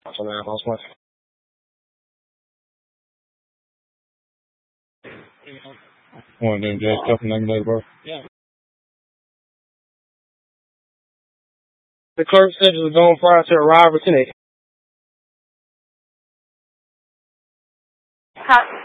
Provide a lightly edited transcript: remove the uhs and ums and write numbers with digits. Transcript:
So now, last month. One of them just stuff and like, bro. Yeah. The clerk said it was going prior to arrival today.